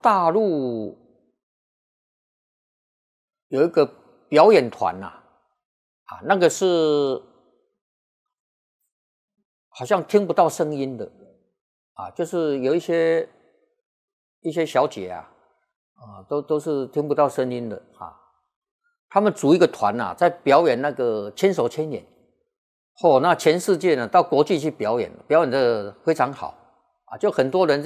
大陆有一个表演团呐，那个是好像听不到声音的，就是有一些小姐都是听不到声音的他们组一个团在表演那个千手千眼，那全世界呢到国际去表演的非常好就很多人